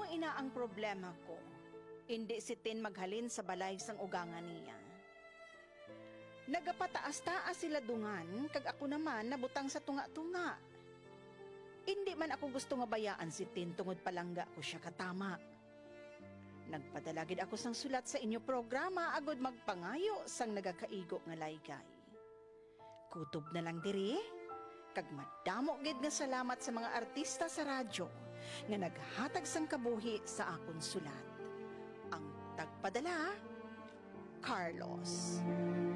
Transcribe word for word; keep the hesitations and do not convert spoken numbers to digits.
man ina ang problema ko. Hindi si Tin maghalin sa balay sang ugangan niya. Nagapataas-taas sila dungan, kag ako naman nabutang sa tunga-tunga. Hindi man ako gusto nga bayaan si Tin tungod palangga ko siya katama. Nagpadalagid ako sang sulat sa inyo programa agod magpangayo sang nagakaigo nga laygay. Kutob na lang diri, kag madamo gid nga salamat sa mga artista sa radyo nga naghatag sang kabuhi sa akon sulat. Ang tagpadala, Carlos.